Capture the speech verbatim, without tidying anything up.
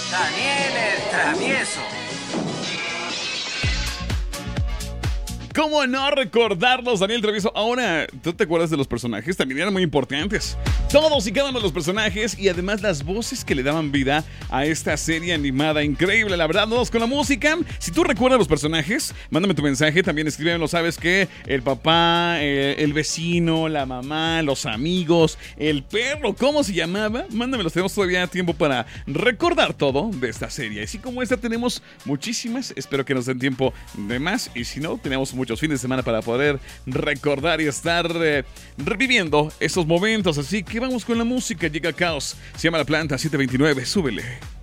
Daniel el Travieso. ¿Cómo no recordarlos, Daniel Travieso? Ahora, ¿tú te acuerdas de los personajes? También eran muy importantes. Todos y cada uno de los personajes y además las voces que le daban vida a esta serie animada increíble. La verdad, vamos con la música. Si tú recuerdas los personajes, mándame tu mensaje. También escríbelo. Sabes que el papá, eh, el vecino, la mamá, los amigos, el perro, ¿cómo se llamaba? Mándamelos. Tenemos todavía tiempo para recordar todo de esta serie. Así como esta tenemos muchísimas. Espero que nos den tiempo de más. Y si no, tenemos muchos fines de semana para poder recordar y estar eh, reviviendo esos momentos. Así que vamos con la música. Llega Caos. Se llama La Planta siete veintinueve. Súbele.